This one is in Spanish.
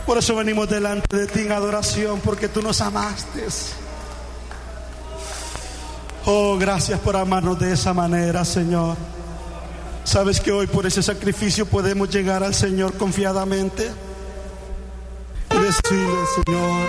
Por eso venimos delante de ti en adoración, porque tú nos amaste. Oh, gracias por amarnos de esa manera, Señor. Sabes que hoy por ese sacrificio podemos llegar al Señor confiadamente y decirle: Señor,